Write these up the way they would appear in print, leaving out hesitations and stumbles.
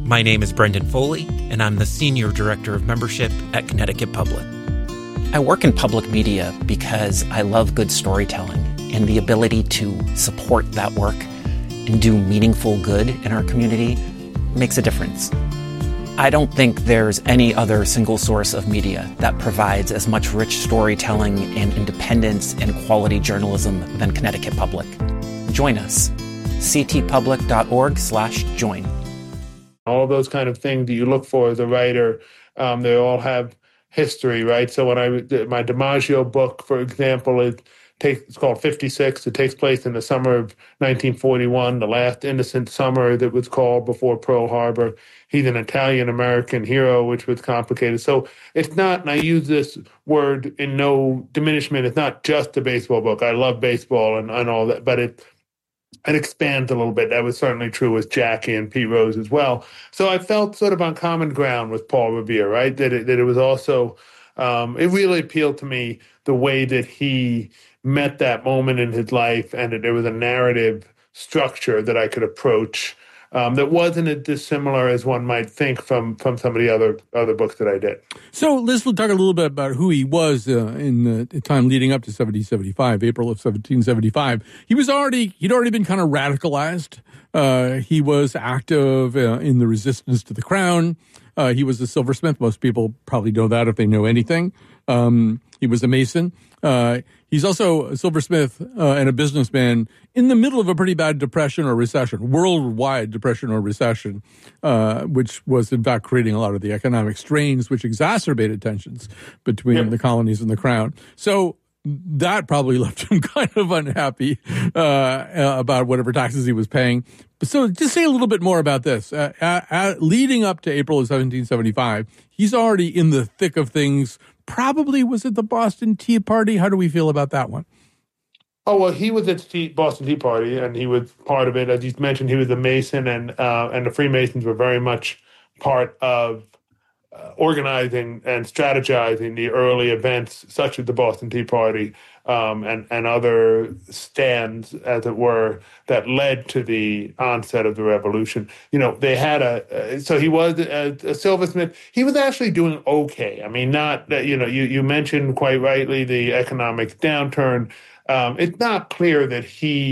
My name is Brendan Foley, and I'm the Senior Director of Membership at Connecticut Public. I work in public media because I love good storytelling, and the ability to support that work and do meaningful good in our community makes a difference. I don't think there's any other single source of media that provides as much rich storytelling and independence and quality journalism than Connecticut Public. Join us. ctpublic.org/join. All those kind of things that you look for as a writer, they all have history, right? So when my DiMaggio book, for example, it's called 56. It takes place in the summer of 1941, the last innocent summer that was called before Pearl Harbor. He's an Italian-American hero, which was complicated. So it's not, and I use this word in no diminishment, it's not just a baseball book. I love baseball and all that, but it expands a little bit. That was certainly true with Jackie and Pete Rose as well. So I felt sort of on common ground with Paul Revere, right? That it was also, it really appealed to me the way that he met that moment in his life, and that there was a narrative structure that I could approach that wasn't as dissimilar as one might think from some of the other books that I did. So let's talk a little bit about who he was in the time leading up to 1775, April of 1775. He'd already been kind of radicalized. He was active in the resistance to the crown. He was a silversmith. Most people probably know that if they know anything. He was a Mason. He's also a silversmith and a businessman in the middle of a pretty bad depression or recession, worldwide depression or recession, which was in fact creating a lot of the economic strains, which exacerbated tensions between the colonies and the crown. So that probably left him kind of unhappy about whatever taxes he was paying. So just say a little bit more about this. Leading up to April of 1775, he's already in the thick of things. Probably was at the Boston Tea Party. How do we feel about that one? Oh, well, he was at the Boston Tea Party, and he was part of it. As you mentioned, he was a Mason, and the Freemasons were very much part of organizing and strategizing the early events, such as the Boston Tea Party and other stands, as it were, that led to the onset of the revolution. You know, they had so he was a silversmith. He was actually doing okay. I mean, not that, you mentioned quite rightly the economic downturn. It's not clear that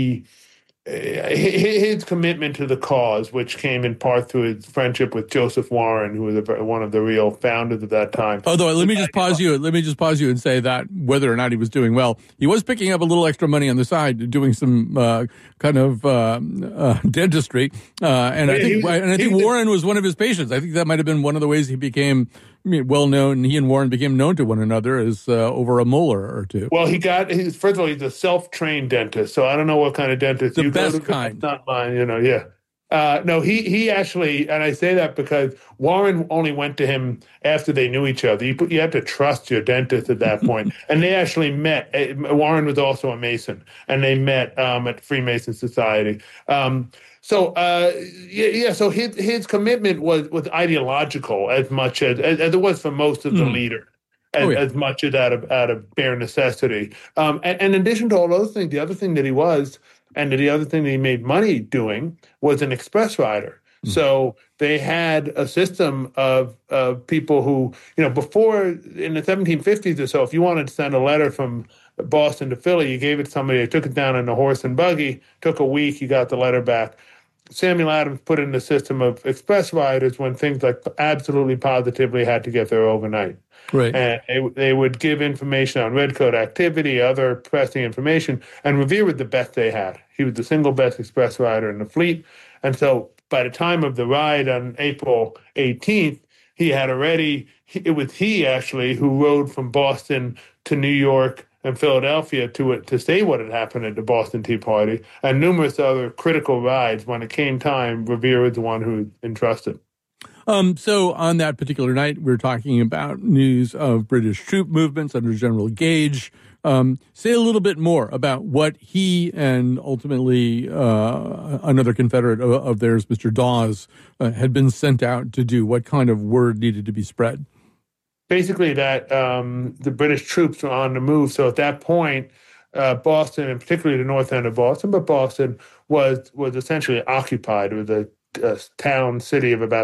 his commitment to the cause, which came in part through his friendship with Joseph Warren, who was one of the real founders at that time. Although, let me just pause you and say that whether or not he was doing well, he was picking up a little extra money on the side, doing some kind of dentistry, and I think Warren was one of his patients. I think that might have been one of the ways he became well known. He and Warren became known to one another as over a molar or two. Well, first of all, he's a self-trained dentist, so I don't know what kind of dentist you best go to. Kind. It's not mine, yeah. No, he actually, and I say that because Warren only went to him after they knew each other. You have to trust your dentist at that point. And they actually met. Warren was also a Mason, and they met at Freemason Society. So his commitment was ideological as much as it was for most of the leaders. As much as out of bare necessity. And in addition to all those things, the other thing that he was, and the other thing that he made money doing, was an express rider. So they had a system of people who, before in the 1750s or so, if you wanted to send a letter from Boston to Philly, you gave it to somebody, they took it down in a horse and buggy, took a week, you got the letter back. Samuel Adams put in the system of express riders when things like absolutely positively had to get there overnight. Right. And they would give information on redcoat activity, other pressing information, and Revere was the best they had. He was the single best express rider in the fleet. And so by the time of the ride on April 18th, it was he actually who rode from Boston to New York and Philadelphia to say what had happened at the Boston Tea Party, and numerous other critical rides. When it came time, Revere was the one who was entrusted. So on that particular night, we're talking about news of British troop movements under General Gage. Say a little bit more about what he and ultimately another Confederate of theirs, Mr. Dawes, had been sent out to do. What kind of word needed to be spread? Basically that the British troops were on the move. So at that point, Boston, and particularly the north end of Boston, but Boston was essentially occupied. It was a town, city of about